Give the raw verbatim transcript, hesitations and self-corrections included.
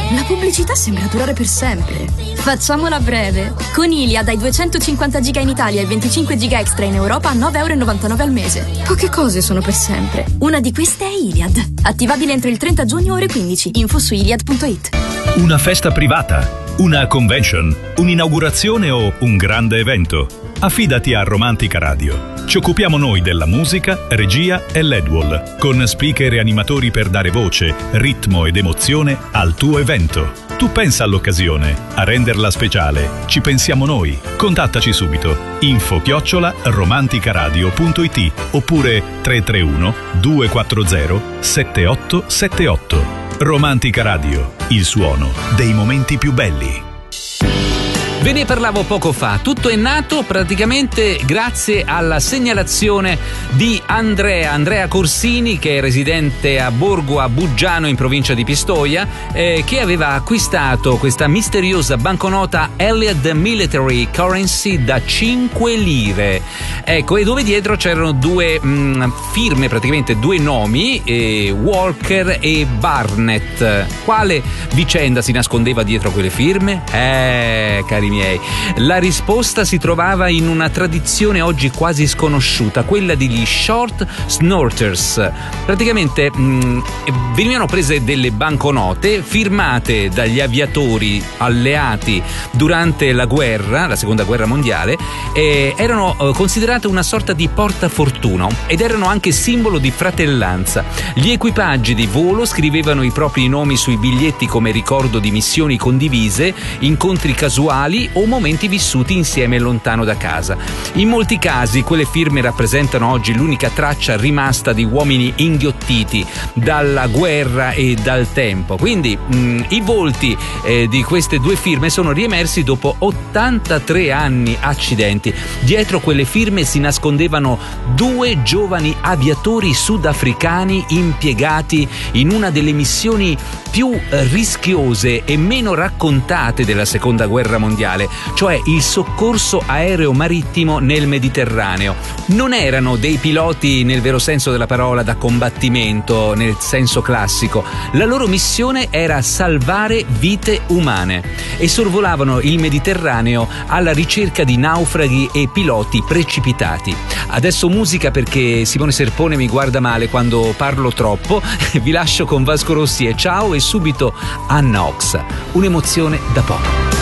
La pubblicità sembra durare per sempre. Facciamola breve. Con Iliad hai duecentocinquanta giga in Italia e venticinque giga extra in Europa a nove virgola novantanove euro al mese. Poche cose sono per sempre. Una di queste è Iliad. Attivabile entro il trenta giugno ore quindici. Info su iliad punto it. Una festa privata, una convention, un'inaugurazione o un grande evento. Affidati a Romantica Radio. Ci occupiamo noi della musica, regia e L E D wall, con speaker e animatori per dare voce, ritmo ed emozione al tuo evento. Tu pensa all'occasione, a renderla speciale. Ci pensiamo noi. Contattaci subito. Info chiocciola romanticaradio punto it oppure tre tre uno due quattro zero sette otto sette otto. Romantica Radio, il suono dei momenti più belli. Ve ne parlavo poco fa, tutto è nato praticamente grazie alla segnalazione di Andrea, Andrea Corsini, che è residente a Borgo a Buggiano in provincia di Pistoia, eh, che aveva acquistato questa misteriosa banconota Elliott Military Currency da cinque lire. Ecco, e dove dietro c'erano due mh, firme, praticamente due nomi, eh, Walker e Barnett. Quale vicenda si nascondeva dietro quelle firme? Eh, cari miei, la risposta si trovava in una tradizione oggi quasi sconosciuta, quella degli short snorters. Praticamente mh, venivano prese delle banconote firmate dagli aviatori alleati durante la guerra, la seconda guerra mondiale, e erano eh, considerate una sorta di portafortuna ed erano anche simbolo di fratellanza. Gli equipaggi di volo scrivevano i propri nomi sui biglietti come ricordo di missioni condivise, incontri casuali o momenti vissuti insieme lontano da casa. In molti casi quelle firme rappresentano oggi l'unica traccia rimasta di uomini inghiottiti dalla guerra e dal tempo. Quindi mh, i volti eh, di queste due firme sono riemersi dopo ottantatré anni. Accidenti. Dietro quelle firme si nascondevano due giovani aviatori sudafricani impiegati in una delle missioni più rischiose e meno raccontate della seconda guerra mondiale, cioè il soccorso aereo marittimo nel Mediterraneo. Non erano dei piloti nel vero senso della parola da combattimento, nel senso classico. La loro missione era salvare vite umane e sorvolavano il Mediterraneo alla ricerca di naufraghi e piloti precipitati. Adesso musica, perché Simone Serpone mi guarda male quando parlo troppo. Vi lascio con Vasco Rossi e ciao, e subito Anna Ox, un'emozione da poco.